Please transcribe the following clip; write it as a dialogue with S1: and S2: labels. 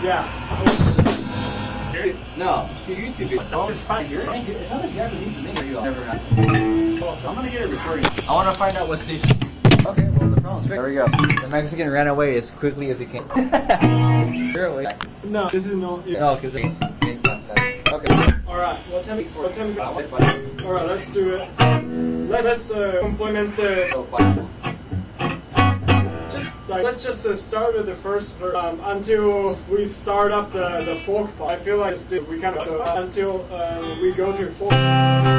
S1: Yeah.
S2: No, to YouTube.
S1: Oh, it's fine here.
S2: It's not a Japanese thing. Never had.
S1: Oh, so I'm gonna get it recording.
S2: I want to find out what station. Okay, well the problem's fixed. There we go. The Mexican ran away as quickly as he can. You're away.
S1: No, this is no. Yeah.
S2: No, because okay.
S1: Alright, what time is it? Alright, let's do it. Let's implement the. Let's just start with the first verse until we start up the folk part. I feel like we kind of until we go to folk.